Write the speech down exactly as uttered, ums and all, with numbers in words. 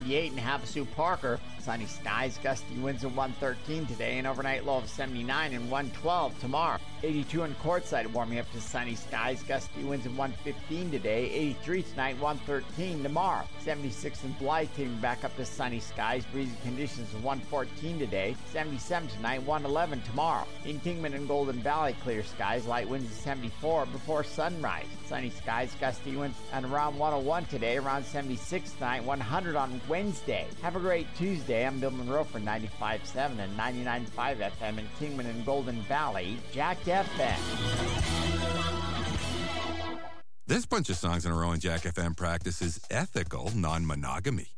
fifty-eight in Havasu Parker. Sunny skies, gusty winds at one thirteen today, and overnight low of seventy-nine and one twelve tomorrow. eighty-two in Quartzsite, warming up to sunny skies, gusty winds at one fifteen today. eighty-three tonight, one thirteen tomorrow. seventy-six in Blythe, getting back up to sunny skies, breezy conditions of one fourteen today. seventy-seven tonight, one eleven tomorrow. In Kingman and Golden Valley, clear skies, light winds at seventy-four before sunrise. Sunny skies, gusty winds at around one oh one today, around seventy-six tonight, one hundred on Wednesday. Have a great Tuesday. I'm Bill Monroe for ninety-five point seven and ninety-nine point five F M in Kingman and Golden Valley, Jack F M. This bunch of songs in a row in Jack F M practices ethical non-monogamy.